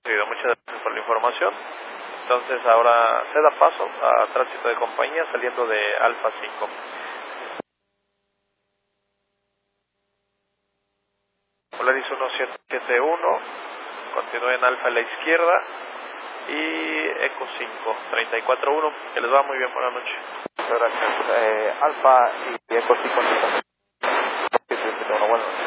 Muchas gracias por la información. Entonces ahora se da paso a tránsito de compañía saliendo de Alfa 5. Polaris 1771, continúe en Alfa a la izquierda y Eco 5, 34-1, que les va muy bien, buenas noches. Muchas gracias. Alfa y Eco 5. Buenas noches.